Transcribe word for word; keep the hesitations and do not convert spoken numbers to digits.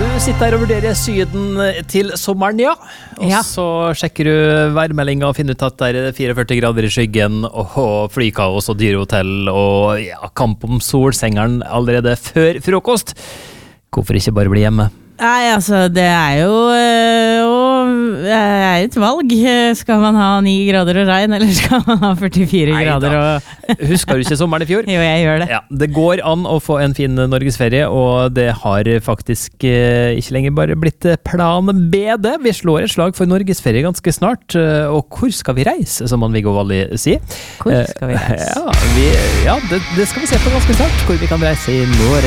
Du sitter her og vurderer syden til sommeren, ja. Og Ja. så sjekker du værmeldingen og finner ut at det er fireogførti grader i skyggen, og flykaos og dyrehotell, og ja, kamp om solsengeren allerede før frokost. Hvorfor ikke bare bli hjemme? Nei, altså, det er jo, øh, jo det er et valg. Skal man ha ni grader og regn, eller skal man ha førtifire Nei da. grader og... Husker du ikke sommeren i fjor? Jo, jeg gjør det. Ja, det går an å få en fin norgesferie, og det har faktisk eh, ikke lenger bare blitt plan B det. Vi slår et slag for norgesferie ganske snart, eh, og hvor skal vi reise, som man Viggo Valli sier? Hvor skal vi reise? Eh, Ja, vi, ja det, det skal vi se på ganske snart, hvor vi kan reise i Norge.